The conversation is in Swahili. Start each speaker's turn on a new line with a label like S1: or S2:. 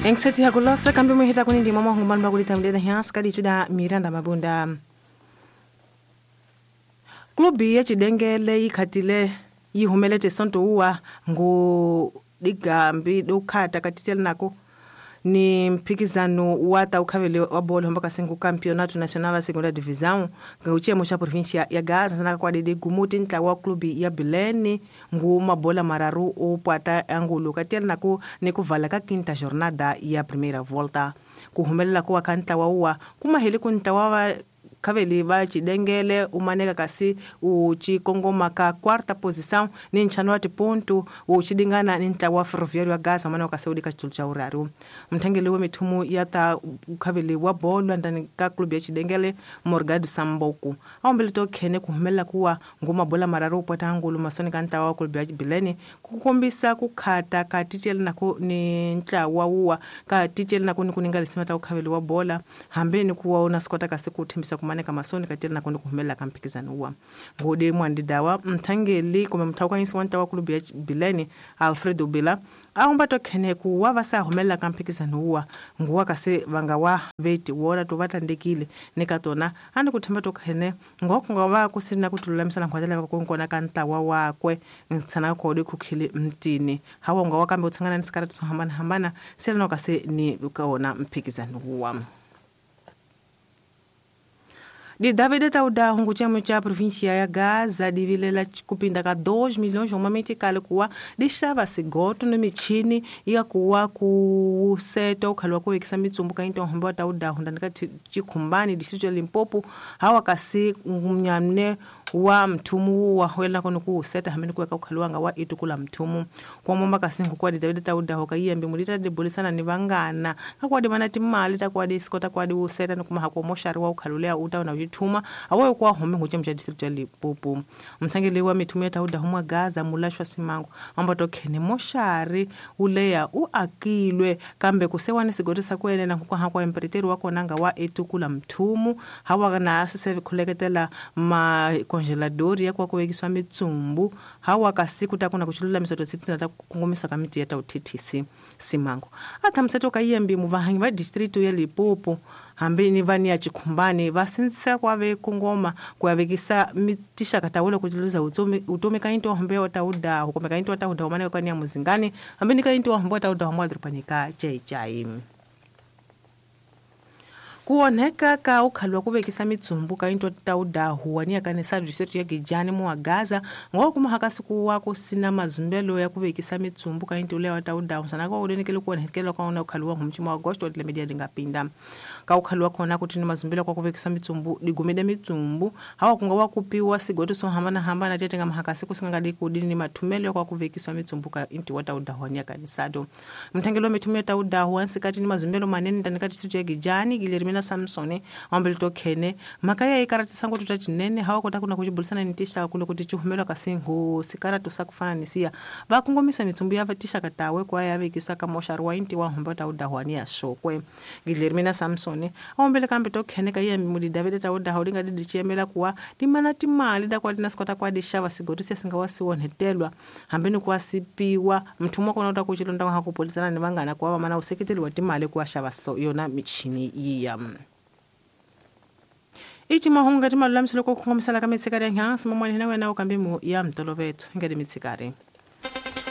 S1: Engseti hakulosa kambi muhita kuni ndi mama humban bagulita mdena hias kadi tuda Miranda Mabunda. Klubi ya Chidengele ikhatile yihumelete sonto uwa ngu digambi dokata katitela nako ni mpikizano wata ukhavele wa bolo mpaka singu campeonato nacional segunda divisão ngauchemo cha província ya Gaza sanaka kwa dede gumuti ntla wa klubi ya Belém ngu mabola mararu upata angulo katela nako ni kuvala ka quinta jornada ya primeira volta kuhumelela kwa kanta wa uwa kuma heli kunta wa kaveli va Chidengele umaneka kasi uchikongoma ka quarta posição ni nchano wa ponto uchidingana ni nta wa Ferroviário wa Gaza maneka kasi udika chitulu cha uraru mthangele wa mithumu yata kaveli wa bolo ndani ka klubi ya Chidengele Morgado Samboku aumbele to khene kuhumela kuwa nguma bola mararu upata angulu masoni kanta wa klubi ya Belém kukombisa kukhata ka titele nako ni ntla wa uwa ka titele nako ni kuningalisa mata ukhaveli wa bola hambeni kuwa unasikota kasi kuthembisa maneka masoni katela nakondo kuhumela kampikizano uwa ngode mwandidawa mthangeli kuma mthawukanyisi wanta wa klubi ya Belém Alfredo Bela aumba to khene kuwa vasa humela kampikizano uwa nguwa kase vanga wa veti wona to vatandekile nekatona andi kuthemba to khene ngokungwa kusina kutulamisana khwatela konkona kanta wa wakwe ngitsana khode kukhile mtini hawa ngwa wakambe utsangana nisikara tsohambana selano kase ni ukaona mpikizano uwa. Di David Tauda hunguchamo cha província ya Gaza divilela kupinda ka 2 milhões uma meticale kuwa deixava sigoto no michini ya kuwa ku seto khalwa ko ekisa mitsumbuka into homba Tauda hundandika chikhumbani distrito Limpopo hawa kasi mnyamne wa mthumu wa hoela kono ku seta hamene kuweka ukhalwanga wa itukula mthumu kwa momba kasingu kwa David Tauda hokayembe mulita de bolisana ni vangana akwadi manati mali takwadi skota kwadi useta nokuma hako moshari wa ukhalulea uta na thuma awayo kwa home nguche mja district ya Limpopo mthangele wa mithumu ya Tauda humwa Gaza mulashwa simango ambato khene moshari uleya uakilwe kambe kusewane sigotisa kwene na kwa hakwa emperiteri wako nanga wa itukula mthumu hawa kana asise khuleketela ma congelador ya kwa kuwegiswa mitsumbu hawa kasiku takuna kuchulula misoto siti na takungomisa kamiti ya tautitisi simango ata mseto kayembi muvahangi va district ya Limpopo hambe ni vani ya chikhumbani vasinsa kwave kungoma kwavekisa mitisha katawule kuchiluza utome kainto hambe wa Tauda hukomeka kainto wa Tauda umane kwa ni ya muzingani hambe ni kainto wa hambe wa Tauda humadrupanika chai kuoneka ka ukhalwa kuvekisa mitsumbuka into Tauda huwania kanisa district ya Gijani mu Gaza ngokuma hakasi kuwa kusina mazumbelo ya kuvekisa mitsumbuka into lewa Tauda usana kwa udenikele kuonekela kwa una ukhalwa ngumchimo wa Agosto ile media dingapinda ka ukhalwa kona kuti ni mazumbelo kwa kuvekisa mitsumbu digumede mitsumbu hawa kungawa kupiwa sigoto so hambana tetenga mahakasi kusingangadi kudini mathumelo kwa kuvekiswa mitsumbuka into wa Tauda huwania kanisa do mthangelo mithumelo Tauda huansi kati ni mazumbelo manene ndanikati district ya Gijani Gilermina Samsoni ambelito khene makaya ikaratisango tutachinene hawa kota kuna kuchibulisana nitisha kulo kuti chihumelo kasingu sikaratu sakufana nisia vakungomisa mitsumbu ya vatisha katawe kwa yavekisa kamoshari wa inti wa humba Tauda huwania shokwe Gilermina Samsoni ambele kambito khene kaya mudi David Tauda haulinga didichemela kuwa dimana timali da kwa dinaskota kwa dishava sigotusi singa wasiwonetelwa hambeni kwa sipiwa mtumwa kona utakuchilonda hakupolisana nivangana kwa mana usekiteli wa timali kwa shava so yona michini iya ichi mahunga timalula msilo kwa kungomisala kamitsikari ya nyansi mamwani na wena ukambimu ya mtolo vetu ngadi mitsikari.